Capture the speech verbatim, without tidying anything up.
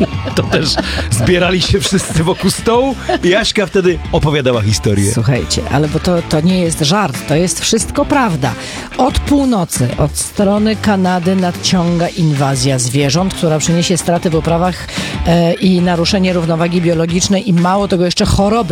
To też zbierali się wszyscy wokół stołu i Jaśka wtedy opowiadała historię. Słuchajcie, ale bo to, to nie jest żart, to jest wszystko prawda. Od północy, od strony Kanady nadciąga inwazja zwierząt, która przyniesie straty w uprawach e, i naruszenie równowagi biologicznej i mało tego jeszcze choroby.